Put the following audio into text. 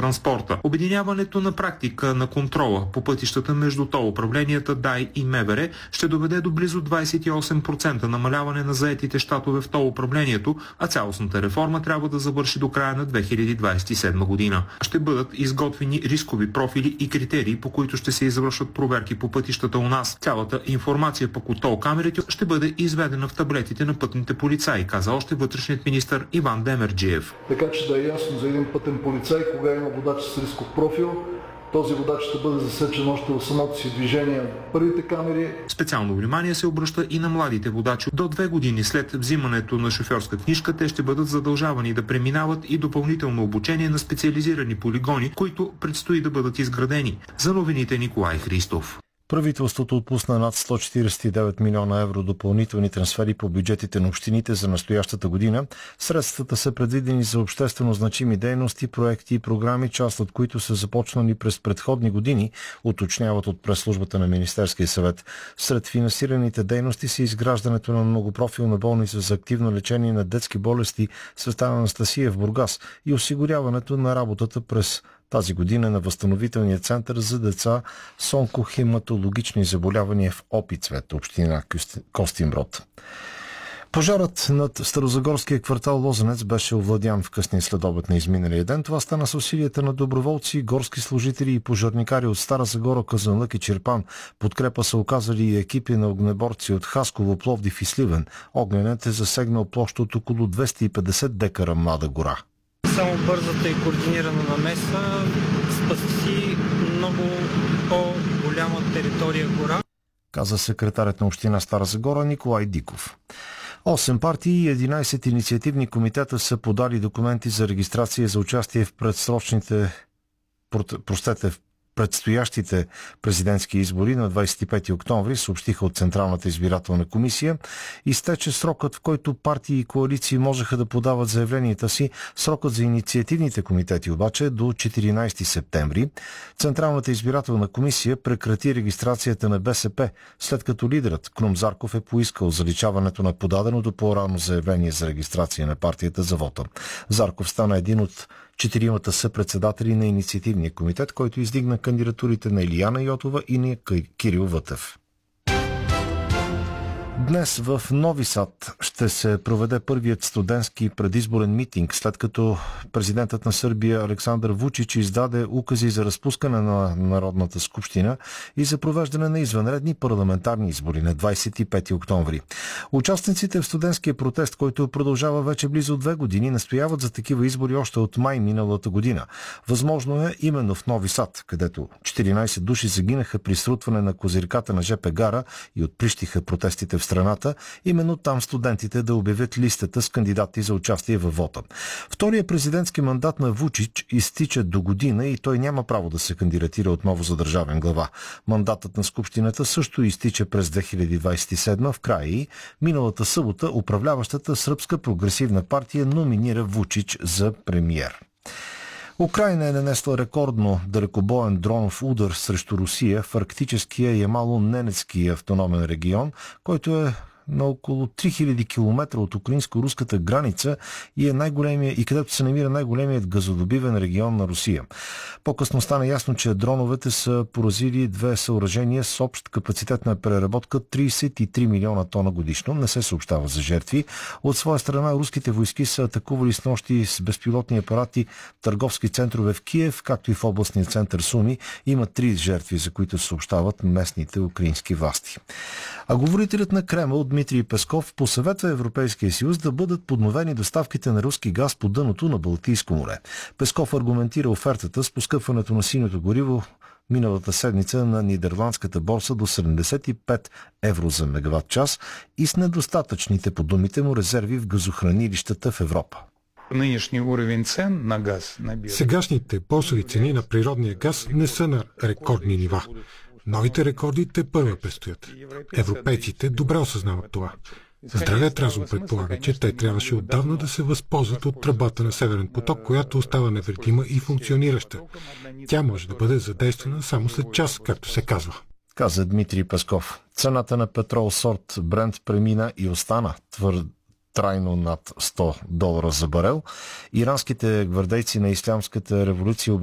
транспорта. Обединяването на практика на контрола по пътищата между тол управленията ДАИ и МВР ще доведе до близо 28% намаляване на заетите щатове в тол управлението, а цялостната реформа трябва да завърши до края на 2027 година. Ще бъдат изготвени рискови профили и критерии, по които ще се извършват проверки по пътищата у нас. Цялата информация по тол камерите ще бъде изведена в таблетите на пътните полицаи, каза още вътрешният министър Иван Демерджиев. Така че да е ясно за един пътен полицай, кога има водач с рисков профил, този водач ще бъде засечен още в самото си движение от първите камери. Специално внимание се обръща и на младите водачи. До 2 години след взимането на шофьорска книжка те ще бъдат задължавани да преминават и допълнително обучение на специализирани полигони, които предстои да бъдат изградени. За новините Николай Христов. Правителството отпусна над 149 милиона евро допълнителни трансфери по бюджетите на общините за настоящата година. Средствата са предвидени за обществено значими дейности, проекти и програми, част от които са започнали през предходни години, уточняват от пресслужбата на Министерския съвет. Сред финансираните дейности са изграждането на многопрофилна болница за активно лечение на детски болести Света Анастасия в Бургас и осигуряването на работата през тази година на възстановителния център за деца с онкохематологични заболявания в Опицвет, община Костинброд. Пожарът над старозагорския квартал Лозенец беше овладян в късния следобед на изминалия ден. Това стана с усилията на доброволци, горски служители и пожарникари от Стара Загора, Казанлък и Чирпан. Подкрепа са оказали и екипи на огнеборци от Хасково, Пловдив и Сливен. Огненът е засегнал площ от около 250 декара млада гора. Само бързата и координирана намеса спаси много по-голяма територия гора, каза секретарят на община Стара Загора Николай Диков. 8 партии и 11 инициативни комитета са подали документи за регистрация за участие в предстоящите президентски избори на 25 октомври, съобщиха от Централната избирателна комисия. Изтече срокът, в който партии и коалиции можеха да подават заявленията си. Срокът за инициативните комитети обаче е до 14 септември. Централната избирателна комисия прекрати регистрацията на БСП, след като лидерът Крум Зарков е поискал заличаването на подаденото по-рано заявление за регистрация на партията за вота. Зарков стана един от 4 съпредседатели на инициативния комитет, който издигна кандидатурите на Илияна Йотова и на Кирил Вътев. Днес в Нови Сад ще се проведе първият студентски предизборен митинг, след като президентът на Сърбия Александър Вучич издаде укази за разпускане на Народната скупщина и за провеждане на извънредни парламентарни избори на 25 октомври. Участниците в студентския протест, който продължава вече близо 2 години, настояват за такива избори още от май миналата година. Възможно е именно в Нови Сад, където 14 души загинаха при срутване на козирката на ЖП гара и отприщиха протестите в страната, именно там студентите да обявят листата с кандидати за участие във вота. Втория президентски мандат на Вучич изтича до година и той няма право да се кандидатира отново за държавен глава. Мандатът на Скупщината също изтича през 2027 в края и миналата събота управляващата Сръбска прогресивна партия номинира Вучич за премиер. Украйна е нанесла рекордно далекобоен дронов удар срещу Русия в арктическия Ямало-Ненецки автономен регион, който е на около 3000 км от украинско-руската граница и и където се намира най-големият газодобивен регион на Русия. По-късно стана ясно, че дроновете са поразили 2 съоръжения с общ капацитет на преработка 33 милиона тона годишно. Не се съобщава за жертви. От своя страна руските войски са атакували с нощи с безпилотни апарати търговски центрове в Киев, както и в областния център Суми. Има 3 жертви, за които съобщават местните украински власти. А говорителят на Кремъл Дмитрий Песков посъветва Европейския съюз да бъдат подновени доставките на руски газ по дъното на Балтийско море. Песков аргументира офертата с поскъпването на синьото гориво миналата седмица на нидерландската борса до 75 евро за мегаватт час и с недостатъчните, по думите му, резерви в газохранилищата в Европа. Сегашните борсови цени на природния газ не са на рекордни нива. Новите рекорди те първа предстоят. Европейците добре осъзнават това. Здравият разум предполага, че те трябваше отдавна да се възползват от тръбата на Северен поток, която остава невредима и функционираща. Тя може да бъде задействана само след час, както се казва. Каза Дмитрий Песков. Цената на петрол сорт Брент премина и остана трайно над $100 за барел. Иранските гвардейци на Ислямската революция